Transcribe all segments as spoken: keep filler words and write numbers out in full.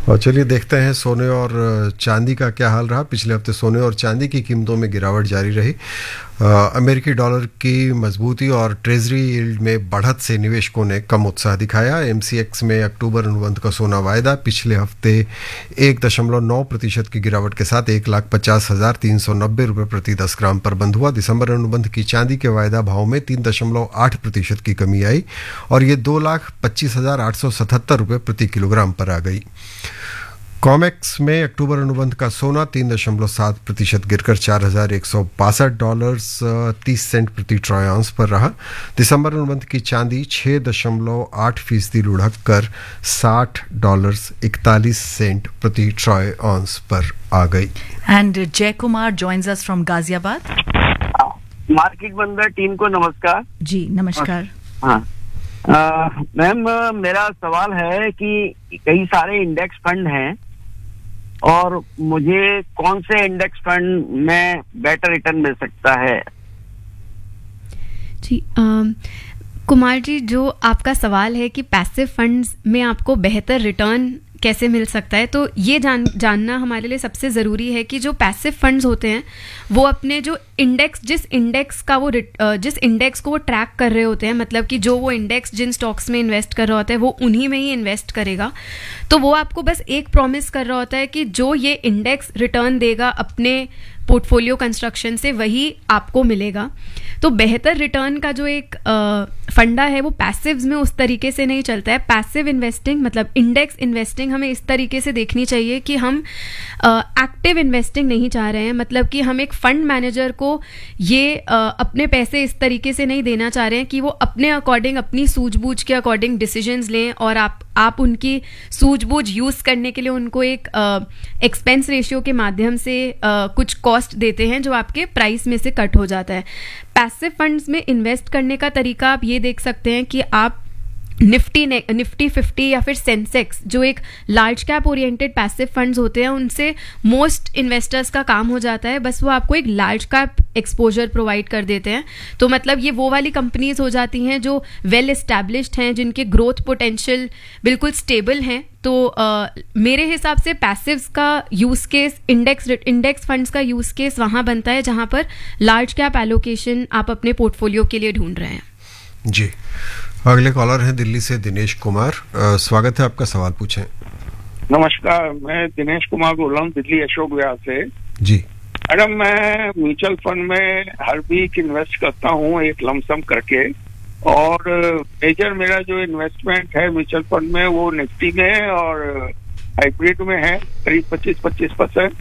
और चलिए देखते हैं सोने और चांदी का क्या हाल रहा। पिछले हफ्ते सोने और चांदी की कीमतों में गिरावट जारी रही। अमेरिकी डॉलर की मजबूती और ट्रेजरी यील्ड में बढ़त से निवेशकों ने कम उत्साह दिखाया। एमसीएक्स में अक्टूबर अनुबंध का सोना वायदा पिछले हफ्ते एक दशमलव नौ प्रतिशत की गिरावट के साथ एक लाख पचास हजार तीन सौ नब्बे रुपये प्रति दस ग्राम पर बंद हुआ। दिसंबर अनुबंध की चांदी के वायदा भाव में तीन दशमलव आठ प्रतिशत की कमी आई और ये दो लाख पच्चीस हजार आठ सौ सतहत्तर रुपये प्रति किलोग्राम पर आ गई। कॉमेक्स में अक्टूबर अनुबंध का सोना तीन दशमलव सात प्रतिशत गिरकर चार हजार एक सौ बासठ डॉलर तीस सेंट प्रति ट्रॉय ऑन्स पर रहा। दिसंबर अनुबंध की चांदी छः दशमलव आठ फीसदी लुढ़क कर साठ डॉलर इकतालीस सेंट प्रति ट्रॉय ऑन्स पर आ गई। एंड जय Kumar joins us from Ghaziabad. Market बंदर टीम को नमस्कार। जी नमस्कार। हाँ मैम, मेरा सवाल है कि कई सारे इंडेक्स फंड हैं और मुझे कौन से इंडेक्स फंड में बेटर रिटर्न मिल सकता है? जी आ, कुमार जी, जो आपका सवाल है कि पैसिव फंड्स में आपको बेहतर रिटर्न कैसे मिल सकता है, तो ये जान जानना हमारे लिए सबसे ज़रूरी है कि जो पैसिव फंड्स होते हैं वो अपने जो इंडेक्स जिस इंडेक्स का वो जिस इंडेक्स को वो ट्रैक कर रहे होते हैं, मतलब कि जो वो इंडेक्स जिन स्टॉक्स में इन्वेस्ट कर रहा होता है वो उन्हीं में ही इन्वेस्ट करेगा। तो वो आपको बस एक प्रॉमिस कर रहा होता है कि जो ये इंडेक्स रिटर्न देगा अपने पोर्टफोलियो कंस्ट्रक्शन से वही आपको मिलेगा। तो बेहतर रिटर्न का जो एक आ, फंडा है वो पैसिव्स में उस तरीके से नहीं चलता है। पैसिव इन्वेस्टिंग मतलब इंडेक्स इन्वेस्टिंग हमें इस तरीके से देखनी चाहिए कि हम एक्टिव इन्वेस्टिंग नहीं चाह रहे हैं, मतलब कि हम एक फंड मैनेजर को ये आ, अपने पैसे इस तरीके से नहीं देना चाह रहे हैं कि वो अपने अकॉर्डिंग अपनी सूझबूझ के अकॉर्डिंग डिसीजंस लें और आप आप उनकी सूझबूझ यूज़ करने के लिए उनको एक एक्सपेंस रेशियो के माध्यम से आ, कुछ कॉस्ट देते हैं जो आपके प्राइस में से कट हो जाता है। पैसिव फंड्स में इन्वेस्ट करने का तरीका आप ये देख सकते हैं कि आप निफ्टी निफ्टी फिफ्टी या फिर सेंसेक्स, जो एक large cap oriented passive funds होते हैं, उनसे मोस्ट इन्वेस्टर्स का काम हो जाता है बस वो आपको एक लार्ज कैप एक्सपोजर प्रोवाइड कर देते हैं। तो मतलब ये वो वाली कंपनीज हो जाती हैं जो वेल एस्टैब्लिश्ड हैं, जिनके ग्रोथ पोटेंशियल बिल्कुल स्टेबल हैं। तो uh, मेरे हिसाब से पैसिव्स का use case index index funds का यूज़ केस वहाँ बनता है जहाँ पर लार्ज कैप एलोकेशन आप अपने पोर्टफोलियो के लिए ढूंढ रहे हैं। जी, अगले कॉलर हैं दिल्ली से दिनेश कुमार। आ, स्वागत है, आपका सवाल पूछें। नमस्कार, मैं दिनेश कुमार बोल रहा हूँ दिल्ली अशोक विहार से। जी मैडम, मैं म्यूचुअल फंड में हर वीक इन्वेस्ट करता हूँ एक लमसम करके, और मेजर मेरा जो इन्वेस्टमेंट है म्यूचुअल फंड में वो निफ्टी में और हाइब्रिड में है करीब पच्चीस पच्चीस परसेंट,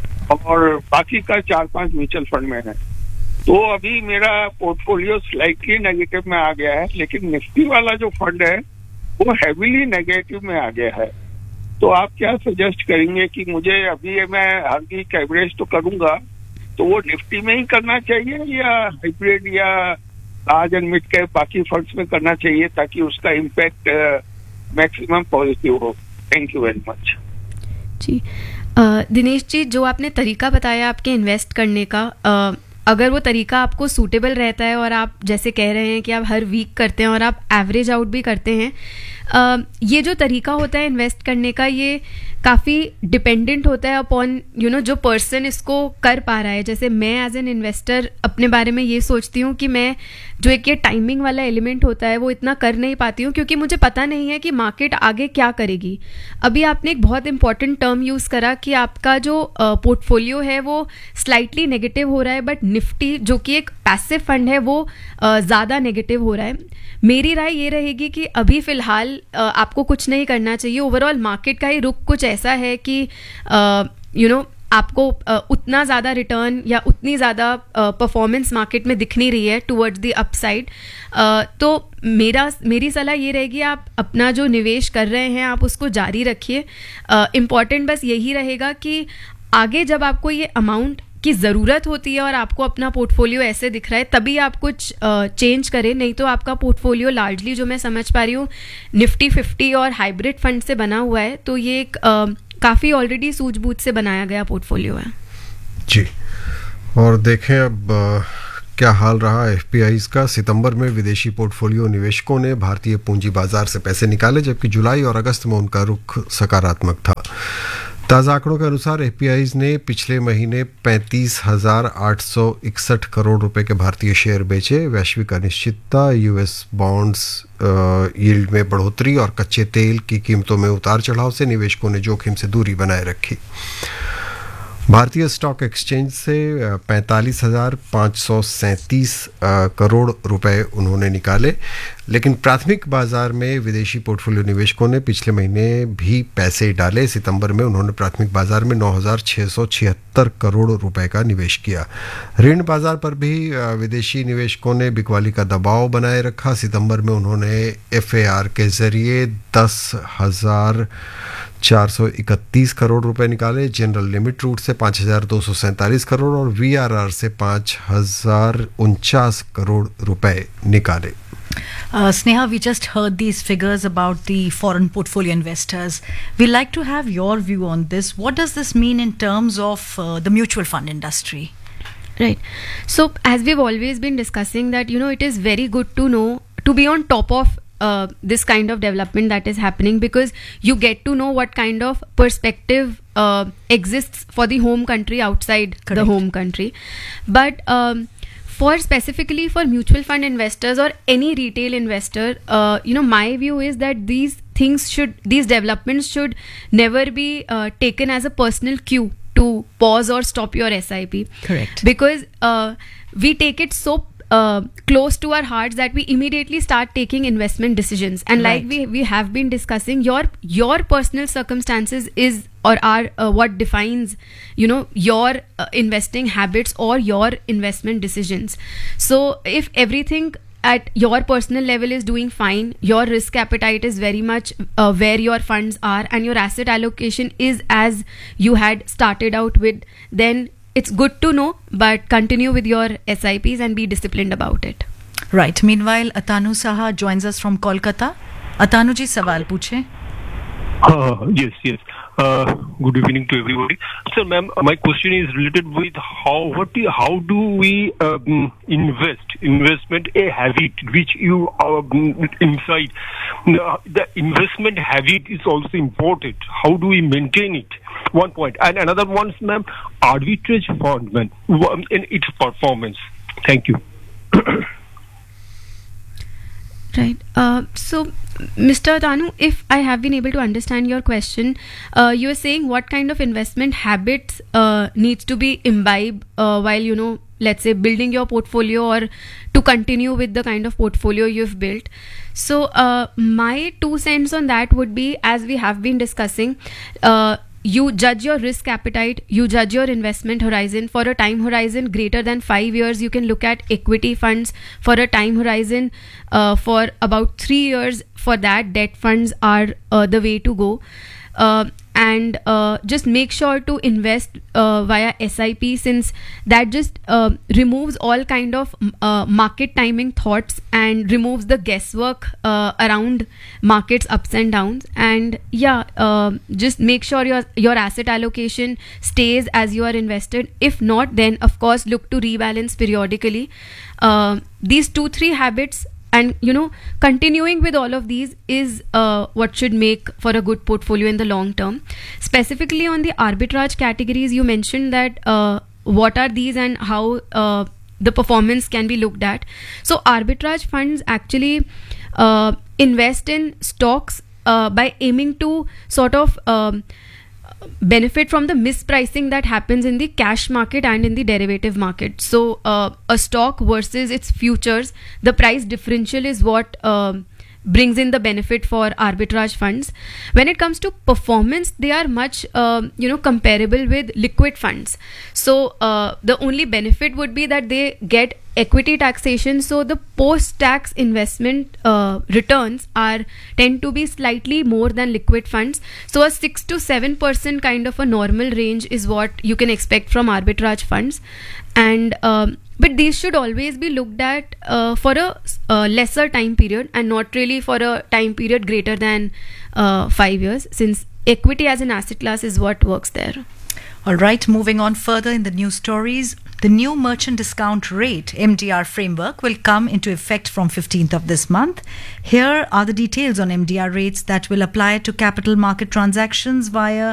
और बाकी का चार पांच म्यूचुअल फंड में है। तो अभी मेरा पोर्टफोलियो स्लाइटली नेगेटिव में आ गया है, लेकिन निफ्टी वाला जो फंड है वो हैवीली नेगेटिव में आ गया है। तो आप क्या सजेस्ट करेंगे कि मुझे अभी मैं हर वीक एवरेज तो करूंगा, तो वो निफ्टी में ही करना चाहिए या हाइब्रिड या लार्ज एंड मिड कैप बाकी फंड्स में करना चाहिए ताकि उसका इम्पैक्ट मैक्सिमम पॉजिटिव हो? Thank you very much. जी दिनेश जी, जो आपने तरीका बताया आपके इन्वेस्ट करने का, uh, अगर वो तरीका आपको सूटेबल रहता है और आप जैसे कह रहे हैं कि आप हर वीक करते हैं और आप एवरेज आउट भी करते हैं, Uh, ये जो तरीका होता है इन्वेस्ट करने का ये काफ़ी डिपेंडेंट होता है अपॉन यू नो जो पर्सन इसको कर पा रहा है। जैसे मैं एज एन इन्वेस्टर अपने बारे में ये सोचती हूँ कि मैं जो एक ये टाइमिंग वाला एलिमेंट होता है वो इतना कर नहीं पाती हूँ, क्योंकि मुझे पता नहीं है कि मार्केट आगे क्या करेगी। अभी आपने एक बहुत इंपॉर्टेंट टर्म यूज़ करा कि आपका जो पोर्टफोलियो uh, है वो स्लाइटली नेगेटिव हो रहा है, बट निफ्टी जो कि एक पैसिव फंड है वो uh, ज़्यादा नेगेटिव हो रहा है। मेरी राय ये रहेगी कि अभी फ़िलहाल आपको कुछ नहीं करना चाहिए। ओवरऑल मार्केट का ही रुख कुछ ऐसा है कि यू नो आपको uh, उतना ज़्यादा रिटर्न या उतनी ज़्यादा परफॉर्मेंस मार्केट में दिख नहीं रही है टुवर्ड्स द अपसाइड। तो मेरा मेरी सलाह ये रहेगी आप अपना जो निवेश कर रहे हैं आप उसको जारी रखिए। इम्पॉर्टेंट बस यही रहेगा कि आगे जब आपको ये अमाउंट की ज़रूरत होती है और आपको अपना पोर्टफोलियो ऐसे दिख रहा है तभी आप कुछ चेंज करें, नहीं तो आपका पोर्टफोलियो लार्जली जो मैं समझ पा रही हूँ निफ्टी फिफ्टी और हाइब्रिड फंड से बना हुआ है, तो ये एक काफ़ी ऑलरेडी सूझबूझ से बनाया गया पोर्टफोलियो है। जी, और देखें अब आ, क्या हाल रहा एफपीआईज का। सितंबर में विदेशी पोर्टफोलियो निवेशकों ने भारतीय पूंजी बाजार से पैसे निकाले, जबकि जुलाई और अगस्त में उनका रुख सकारात्मक था। ताज़ा आंकड़ों के अनुसार एफपीआईज ने पिछले महीने पैंतीस हजार आठ सौ इकसठ करोड़ रुपए के भारतीय शेयर बेचे। वैश्विक अनिश्चितता, यूएस बॉन्ड्स यील्ड में बढ़ोतरी और कच्चे तेल की कीमतों में उतार चढ़ाव से निवेशकों ने जोखिम से दूरी बनाए रखी। भारतीय स्टॉक एक्सचेंज से पैंतालीस हजार पाँच सौ सैंतीस करोड़ रुपए उन्होंने निकाले, लेकिन प्राथमिक बाजार में विदेशी पोर्टफोलियो निवेशकों ने पिछले महीने भी पैसे डाले। सितंबर में उन्होंने प्राथमिक बाजार में नौ हजार छः सौ छिहत्तर करोड़ रुपए का निवेश किया। ऋण बाजार पर भी विदेशी निवेशकों ने बिकवाली का दबाव बनाए रखा। सितंबर में उन्होंने एफएआर के जरिए दस हजार चार सौ इकतीस करोड़ रुपए निकाले। जनरल लिमिट रूट से पाँच हजार दो सौ सैंतालीस करोड़ और वीआरआर से पाँच हजार उनचास करोड़ रुपए निकाले। Uh, Sneha, we just heard these figures about the foreign portfolio investors. We'd like to have your view on this. What does this mean in terms of uh, the mutual fund industry? Right. So, as we've always been discussing that, you know, it is very good to know, to be on top of uh, this kind of development that is happening, because you get to know what kind of perspective uh, exists for the home country outside Correct. the home country. But um, for specifically for mutual fund investors or any retail investor, uh, you know, my view is that these things should, these developments should never be uh, taken as a personal cue to pause or stop your S I P. Correct. Because uh, we take it so uh, close to our hearts that we immediately start taking investment decisions. And Right. like we we have been discussing, your your personal circumstances is or are uh, what defines, you know, your uh, investing habits or your investment decisions. So if everything at your personal level is doing fine, your risk appetite is very much uh, where your funds are, and your asset allocation is as you had started out with, then it's good to know, but continue with your S I Ps and be disciplined about it. Right. Meanwhile, Atanu Saha joins us from Kolkata. Atanu ji, सवाल पूछे. Uh, yes, yes. Uh, good evening to everybody. So, ma'am, my question is related with how what do, how do we um, invest investment a habit which you are um, inside. Uh, the investment habit is also important. How do we maintain it? One point. And another one, ma'am, arbitrage fund, ma'am, in its performance. Thank you. Right. Uh, so, Mister Tanu, if I have been able to understand your question, uh, you are saying what kind of investment habits uh, needs to be imbibed uh, while, you know, let's say building your portfolio or to continue with the kind of portfolio you've built. So, uh, my two cents on that would be, as we have been discussing, uh, you judge your risk appetite, you judge your investment horizon. For a time horizon greater than five years, you can look at equity funds. For a time horizon uh, for about three years, for that, debt funds are uh, the way to go. Uh, and uh, just make sure to invest uh, via S I P, since that just uh, removes all kind of uh, market timing thoughts and removes the guesswork uh, around markets ups and downs. And yeah, uh, just make sure your your asset allocation stays as you are invested. If not, then of course look to rebalance periodically. Uh, these two three habits, and you know, continuing with all of these is uh, what should make for a good portfolio in the long term. Specifically on the arbitrage categories, you mentioned that uh, what are these and how uh, the performance can be looked at. So arbitrage funds actually uh, invest in stocks uh, by aiming to sort of um, benefit from the mispricing that happens in the cash market and in the derivative market. So uh, a stock versus its futures, the price differential is what uh, brings in the benefit for arbitrage funds. When it comes to performance, they are much uh, you know comparable with liquid funds. So uh, the only benefit would be that they get equity taxation, so the post-tax investment uh, returns are tend to be slightly more than liquid funds. So a six to seven percent kind of a normal range is what you can expect from arbitrage funds. And um, but these should always be looked at uh, for a uh, lesser time period and not really for a time period greater than uh, five years, since equity as an asset class is what works there. All right, moving on further in the news stories. The new merchant discount rate M D R framework will come into effect from fifteenth of this month. Here are the details on M D R rates that will apply to capital market transactions via